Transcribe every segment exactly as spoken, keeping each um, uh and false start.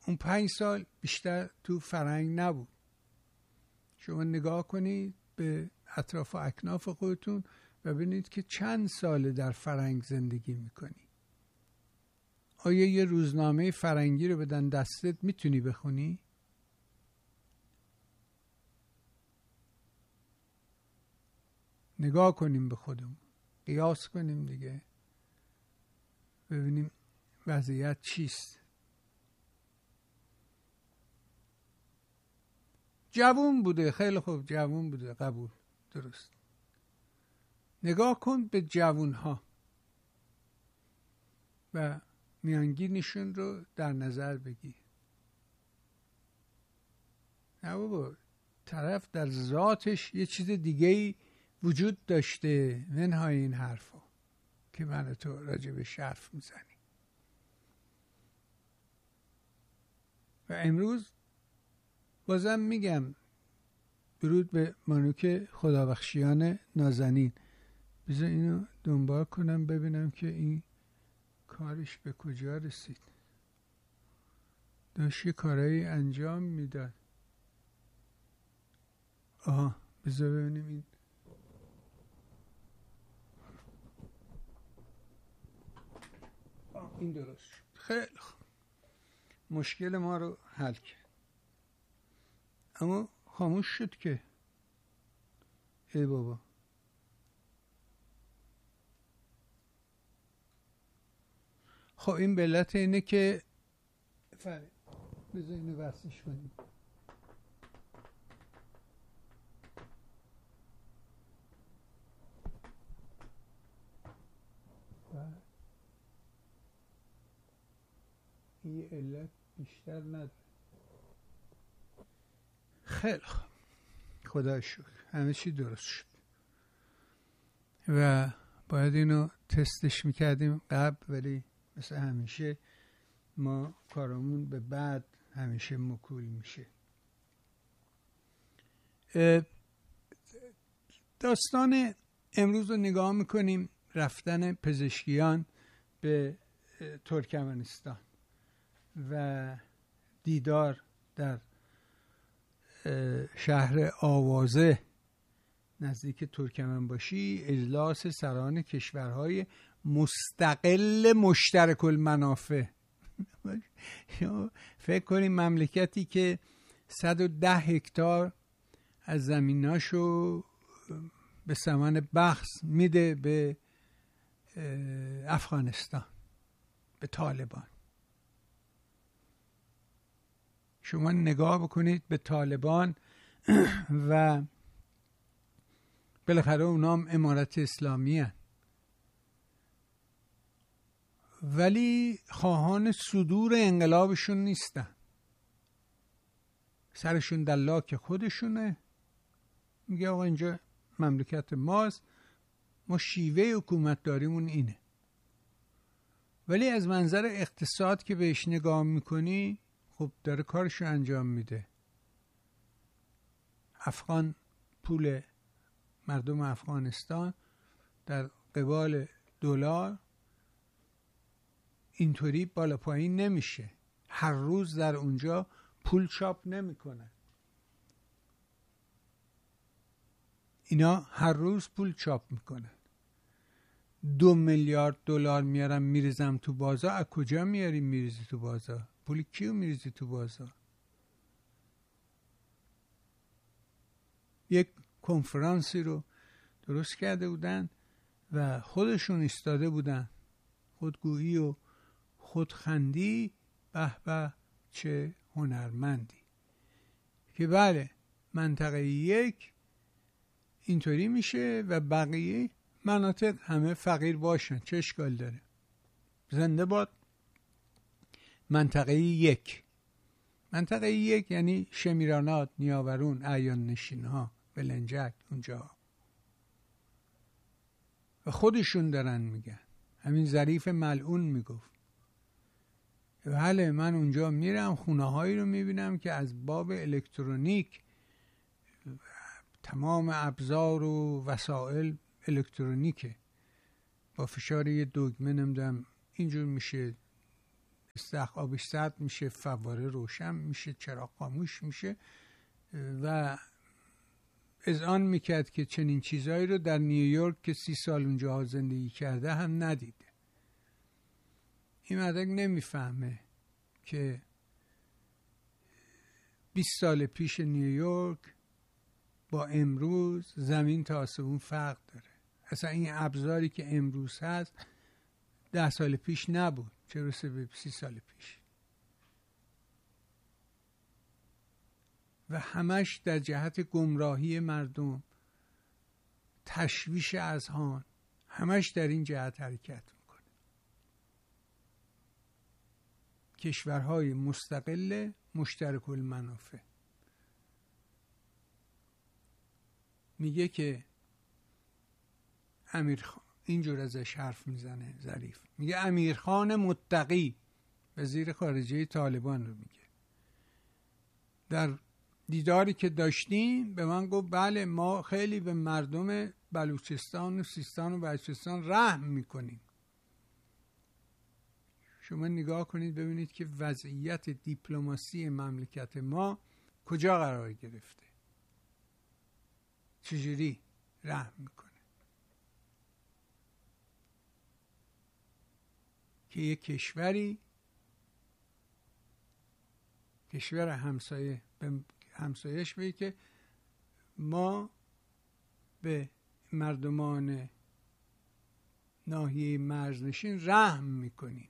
اون پنج سال بیشتر تو فرهنگ نبود. شما نگاه کنید به اطراف و اکناف خودتون و ببینید که چند ساله در فرهنگ زندگی میکنی. آیا یه روزنامه فرنگی رو بدن دستت میتونی بخونی؟ نگاه کنیم به خودمون، قیاس کنیم دیگه، ببینیم وضعیت چیست. جوون بوده، خیلی خوب، جوون بوده، قبول، درست. نگاه کن به جوون ها و میانگینشون رو در نظر بگیر. نه بابا، طرف در ذاتش یه چیز دیگه‌ای وجود داشته منهای این حرفا که من تو راجع بهش حرف میزنی. و امروز بازم میگم درود به مانوک خدابخشیان نازنین. بذار اینو دنبال کنم ببینم که این کارش به کجا رسید. داشت یه کارایی انجام میداد. آها، بذار ببینیم این این درست شد. خیلی خوب، مشکل ما رو حل کرد. اما خاموش شد که ای بابا. خب این به علت اینه که فرق. بذار اینو بحثش کنیم. این علت بیشتر نداره. خیلی خوب، خدا شکر همه چی درست شد و باید اینو تستش میکردیم قبل، ولی مثل همیشه ما کارمون به بعد همیشه مکول میشه. داستان امروز رو نگاه میکنیم، رفتن پزشکیان به ترکمنستان و دیدار در شهر آوازه نزدیک ترکمنباشی، اجلاس سران کشورهای مستقل مشترک المنافع. فکر کنیم مملکتی که صد و ده هکتار از زمیناشو به ثمن بخس میده به افغانستان، به طالبان. شما نگاه بکنید به طالبان و بالاخره اونا هم امارت اسلامی هست، ولی خواهان صدور انقلابشون نیستن. سرشون در لاک خودشونه، میگه آقا اینجا مملکت ماست، ما شیوه حکومت داریمون اینه. ولی از منظر اقتصاد که بهش نگاه میکنی، خب داره کارشو انجام میده. افغان پول مردم افغانستان در قبال دلار اینطوری بالا پایین نمیشه. هر روز در اونجا پول چاپ نمیکنن. اینا هر روز پول چاپ میکنن. دو میلیارد دلار میارم میریزم تو بازار. از کجا میاری میریزی تو بازار؟ پول کیو میریزی تو بازار؟ یک کنفرانسی رو درست کرده بودن و خودشون ایستاده بودن، خودگویی و خودخندی، به به چه هنرمندی، که بله منطقه یک اینطوری میشه و بقیه مناطق همه فقیر باشن، چه اشکال داره؟ زنده باد منطقه یک. منطقه یک یعنی شمیرانات، نیاورون، اعیان نشین ها، بلنجک، اونجا. و خودشون دارن میگن. همین ظریف ملعون میگفت بله من اونجا میرم خونه هایی رو میبینم که از باب الکترونیک، تمام ابزار و وسایل الکترونیکه، با فشار یه دگمه نمیدونم اینجور میشه استخر آبش سرد میشه، فواره روشن میشه، چراغ خاموش میشه و اذعان میکرد که چنین چیزایی رو در نیویورک که سی سال اونجا زندگی کرده هم ندیده. این مدرک نمیفهمه که بیست سال پیش نیویورک با امروز زمین تا آسمون فرق داره. اصلا این ابزاری که امروز هست ده سال پیش نبود، چه برسه به سی سال پیش. و همش در جهت گمراهی مردم، تشویش اذهان، همش در این جهت حرکت میکنه. کشورهای مستقل مشترک المنافع. میگه که امیرخان، اینجور ازش حرف میزنه ظریف، میگه امیرخان متقی، وزیر خارجه طالبان رو میگه، در دیداری که داشتیم به من گفت بله ما خیلی به مردم بلوچستان و سیستان و بلوچستان رحم میکنیم. شما نگاه کنید ببینید که وضعیت دیپلماسی مملکت ما کجا قرار گرفته، چجوری رحم میکنه که یک کشوری، کشور همسایه به همسایش بگه که ما به مردمان ناحیه مرزنشین رحم میکنیم.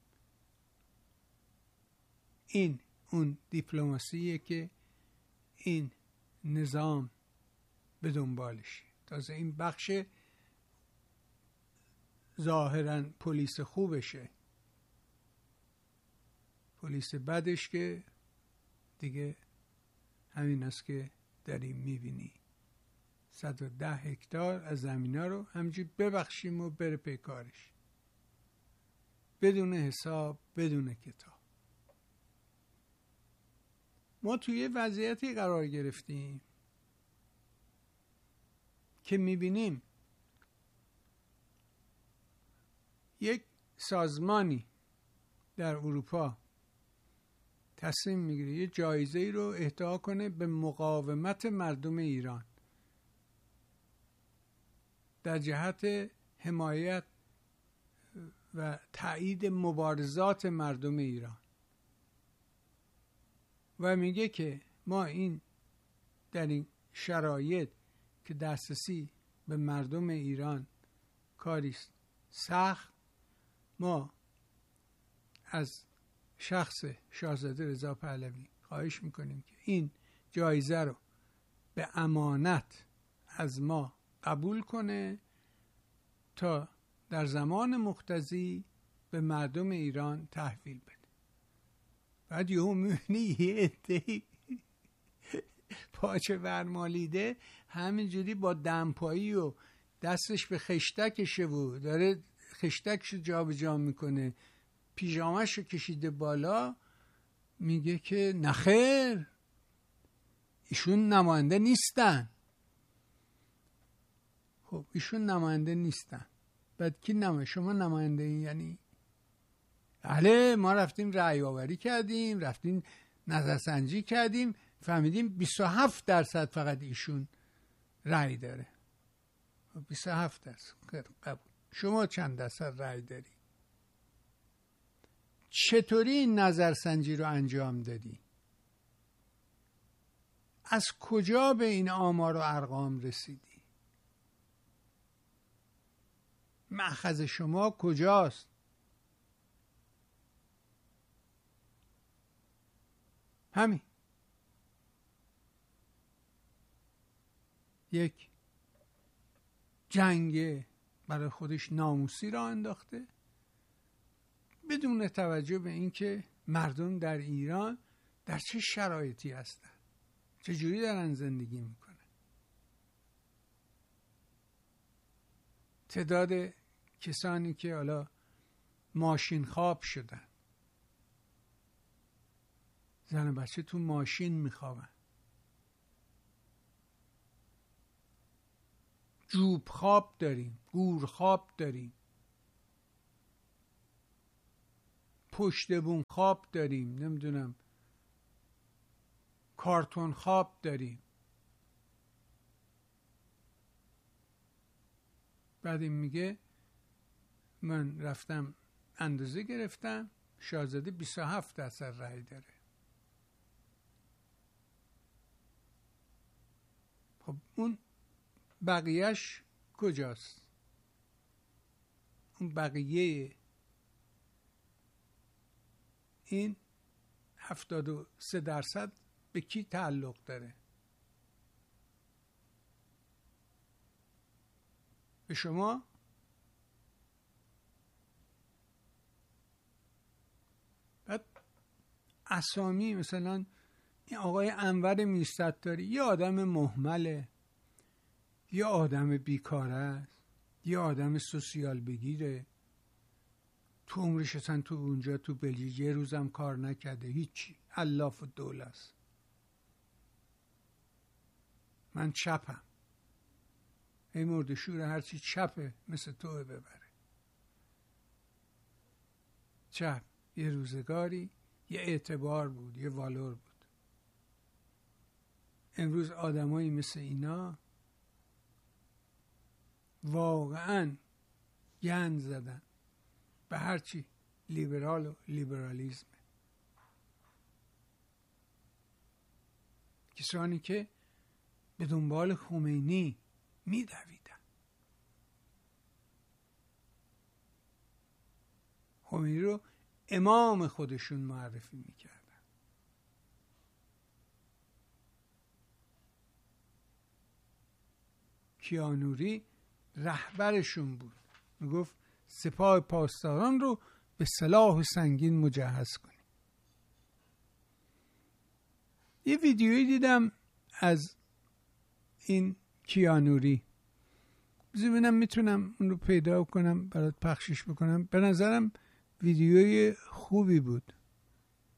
این اون دیپلماسیه که این نظام به دنبالشه. تازه این بخش ظاهراً پلیس خوبشه، پلیس بدش که دیگه همین است که داری میبینی. صد و ده هکتار از زمینا رو همجوری ببخشیم و بره پی کارش، بدون حساب، بدون کتاب. ما توی وضعیتی قرار گرفتیم که میبینیم یک سازمانی در اروپا تصمیم میگیره یه جایزه ای رو اهدا کنه به مقاومت مردم ایران در جهت حمایت و تایید مبارزات مردم ایران و میگه که ما این در این شرایط که دسترسی به مردم ایران کاریست سخت، ما از شخص شاهزاده رضا پهلوی خواهش میکنیم که این جایزه رو به امانت از ما قبول کنه تا در زمان مقتضی به مردم ایران تحویل بده. بعد یهو میبینی یه عده‌ای پاچه ورمالیده همینجوری با دمپایی و دستش به خشتکشه و داره خشتکشو جا به جا میکنه، پیژامه‌شو کشیده بالا، میگه که نخیر ایشون نماینده نیستن. خب ایشون نماینده نیستن، بعد کی نماینده؟ شما نماینده این یعنی؟ بله ما رفتیم رأی آوری کردیم، رفتیم نظرسنجی کردیم، فهمیدیم بیست و هفت درصد فقط ایشون رأی داره. بیست و هفت درصد قبول. شما چند درصد رأی داری؟ چطوری این نظرسنجی رو انجام دادی؟ از کجا به این آمار و ارقام رسیدی؟ مأخذ شما کجاست؟ همین یک جنگ برای خودش ناموسی را انداخته بدون توجه به اینکه مردم در ایران در چه شرایطی هستن، چجوری دارن زندگی میکنن. تعداد کسانی که حالا ماشین خواب شدن، زن و بچه تو ماشین میخوابن، جوب خواب داریم، گور خواب داریم، پشت بوم خواب داریم، نمیدونم کارتون خواب داریم. بعد این میگه من رفتم اندازه گرفتم، شاهزاده بیست و هفت درصد رأی داره. خب اون بقیهش کجاست؟ اون بقیه این هفتاد و سه درصد به کی تعلق داره؟ به شما؟ بعد اسامی مثلا این آقای انور میرستاری یه آدم مهمله، یه آدم بیکاره است، یه آدم سوسیال بگیره، تو عمرش اصلا تو اونجا تو بلژیک یه روزم کار نکرده، هیچی، الاف الدوله است. من چپم، ای مرد شور هرچی چپه مثل توه ببره. چپ یه روزگاری یه اعتبار بود، یه والور بود. امروز آدمایی مثل اینا واقعا گند زدن به هرچی لیبرال و لیبرالیزم. کسانی که به دنبال خمینی میدویدن. خمینی رو امام خودشون معرفی میکردن. کیانوری رهبرشون بود، میگفت سپاه پاسداران رو به سلاح سنگین مجهز کنیم. یه ویدیویی دیدم از این کیانوری، ببینم میتونم اون رو پیدا کنم برات پخشش بکنم. به نظرم ویدیوی خوبی بود.